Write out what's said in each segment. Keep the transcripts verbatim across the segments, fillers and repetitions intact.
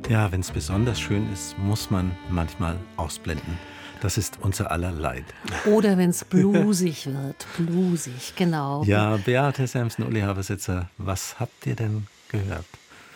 Ja, wenn es besonders schön ist, muss man manchmal ausblenden. Das ist unser aller Leid. Oder wenn es bluesig wird. Bluesig, genau. Ja, Beate Samson, Uli Habersetzer, was habt ihr denn gehört?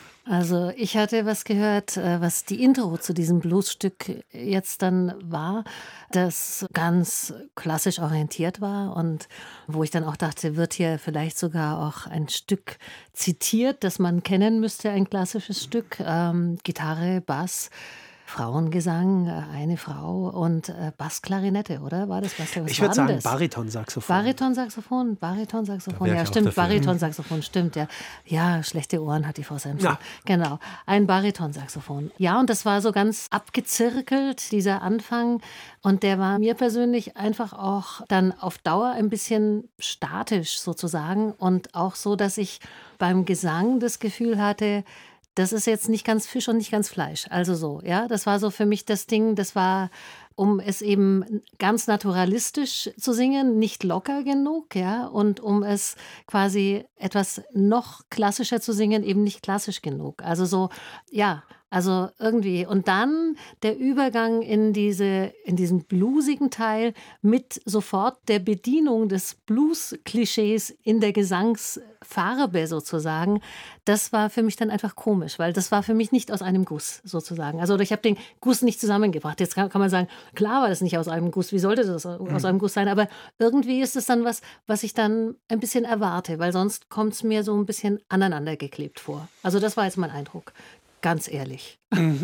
Also ich hatte was gehört, äh, was die Intro zu diesem Bluesstück jetzt dann war, das ganz klassisch orientiert war und wo ich dann auch dachte, wird hier vielleicht sogar auch ein Stück zitiert, das man kennen müsste, ein klassisches Stück, ähm, Gitarre, Bass, Frauengesang, äh, eine Frau und äh, Bassklarinette, oder? War das was? Was Ich war würde denn sagen das? Baritonsaxophon. Baritonsaxophon, Da Baritonsaxophon, wär ich ja auch stimmt, dafür. Baritonsaxophon, stimmt, ja. Ja, schlechte Ohren hat die Frau Samson. Ja. Genau, ein Baritonsaxophon. Ja, und das war so ganz abgezirkelt, dieser Anfang. Und der war mir persönlich einfach auch dann auf Dauer ein bisschen statisch sozusagen. Und auch so, dass ich beim Gesang das Gefühl hatte, das ist jetzt nicht ganz Fisch und nicht ganz Fleisch. Also so, ja. Das war so für mich das Ding, das war, um es eben ganz naturalistisch zu singen, nicht locker genug, ja. Und um es quasi etwas noch klassischer zu singen, eben nicht klassisch genug. Also so, ja, also irgendwie. Und dann der Übergang in diese, in diesen bluesigen Teil mit sofort der Bedienung des Blues-Klischees in der Gesangsfarbe sozusagen. Das war für mich dann einfach komisch, weil das war für mich nicht aus einem Guss sozusagen. Also ich habe den Guss nicht zusammengebracht. Jetzt kann, kann man sagen, klar war das nicht aus einem Guss. Wie sollte das aus einem Guss sein? Aber irgendwie ist es dann was, was ich dann ein bisschen erwarte, weil sonst kommt es mir so ein bisschen aneinander geklebt vor. Also das war jetzt mein Eindruck. Ganz ehrlich.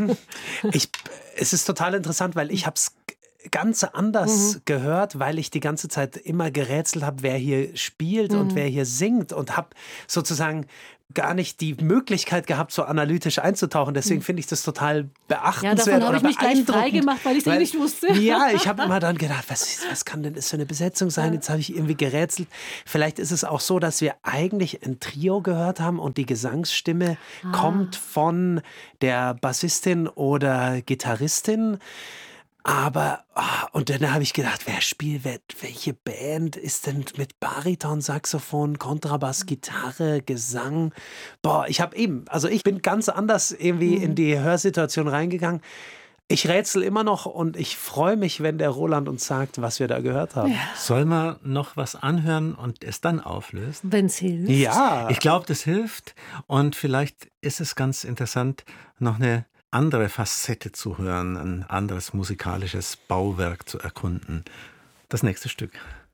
Ich, es ist total interessant, weil ich habe es ganz anders Mhm. gehört, weil ich die ganze Zeit immer gerätselt habe, wer hier spielt und wer hier singt und habe sozusagen gar nicht die Möglichkeit gehabt, so analytisch einzutauchen. Deswegen finde ich das total Ja, beachtenswert davon habe oder ich mich gleich frei beeindruckend. gemacht, weil ich es Weil- nicht wusste. Ja, ich habe immer dann gedacht, was, ist- was kann denn das für eine Besetzung sein? Jetzt habe ich irgendwie gerätselt. Vielleicht ist es auch so, dass wir eigentlich ein Trio gehört haben und die Gesangsstimme kommt von der Bassistin oder Gitarristin. Aber, ah, und dann habe ich gedacht, wer spielt, wer, welche Band ist denn mit Bariton, Saxophon, Kontrabass, Gitarre, Gesang? Boah, ich habe eben, also ich bin ganz anders irgendwie in die Hörsituation reingegangen. Ich rätsel immer noch und ich freue mich, wenn der Roland uns sagt, was wir da gehört haben. Soll man noch was anhören und es dann auflösen? Wenn es hilft. Ja, Ich glaube, das hilft und vielleicht ist es ganz interessant, noch eine andere Facette zu hören, ein anderes musikalisches Bauwerk zu erkunden. Das nächste Stück.